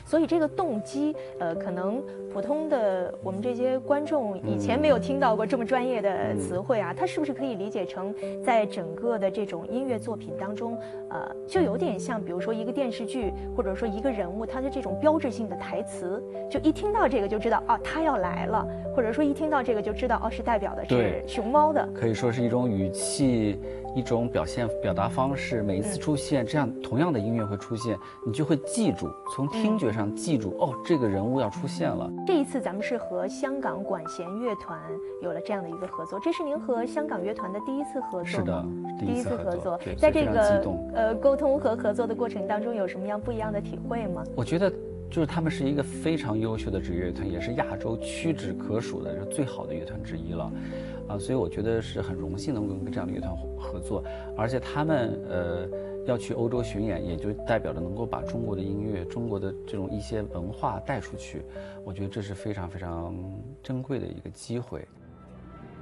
所以这个动机，可能普通的我们这些观众以前没有听到过这么专业的词汇啊，它是不是可以理解成在整个的这种音乐作品当中，就有点像比如说一个电视剧或者说一个人物他的这种标志性的台词，就一听到这个就知道啊他要来了，或者说一听到这个就知道哦是代表的是熊猫的， 可以说是一种语气，一种表达方式。每一次出现这样同样的音乐会出现，你就会记住，从听觉上记住，哦，这个人物要出现了。 这一次咱们是和香港管弦乐团有了这样的一个合作，这是您和香港乐团的第一次合作吗？ 是的，第一次合作。 在这个沟通和合作的过程当中，有什么样不一样的体会吗？ 我觉得就是他们是一个非常优秀的职业乐团，也是亚洲屈指可数的最好的乐团之一了，所以我觉得是很荣幸能够跟这样的乐团合作，而且他们要去欧洲巡演，也就代表着能够把中国的音乐、中国的这种一些文化带出去，我觉得这是非常非常珍贵的一个机会。